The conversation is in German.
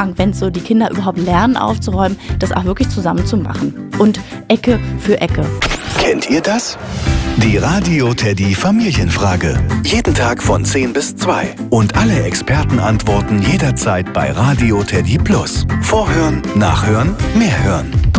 Anfang, wenn so die Kinder überhaupt lernen aufzuräumen, das auch wirklich zusammen zu machen. Und Ecke für Ecke. Kennt ihr das? Die Radio Teddy Familienfrage. Jeden Tag von 10 bis 2. Und alle Experten antworten jederzeit bei Radio Teddy Plus. Vorhören, nachhören, mehr hören.